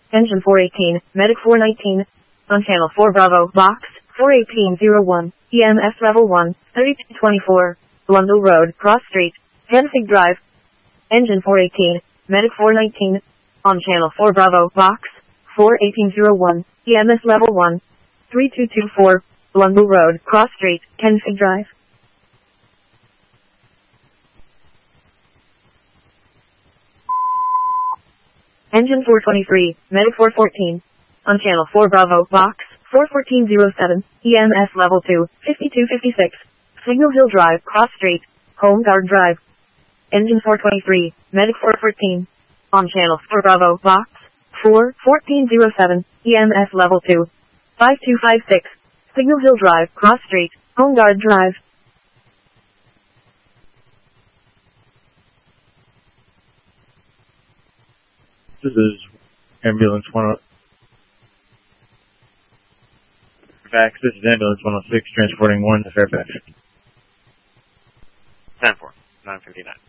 Engine 418, Medic 419. On channel 4 Bravo, box 41801, EMS level 1, 3224, Blundell Road, Cross Street, Hennessy Drive. Engine 418, Medic 419. On channel 4 Bravo, box 41801, EMS level 1, 3224, Blundell Road, Cross Street, Hennessy Drive. Engine 423, Medic 414. On channel 4 Bravo, box 41407, EMS level 2, 5256, Signal Hill Drive, Cross Street, Home Guard Drive. Engine 423, Medic 414. On channel 4 Bravo, box 41407, EMS level 2, 5256, Signal Hill Drive, Cross Street, Home Guard Drive. This is ambulance 10. Fairfax, this is ambulance 106 transporting 1 to Fairfax. 10-4, 959.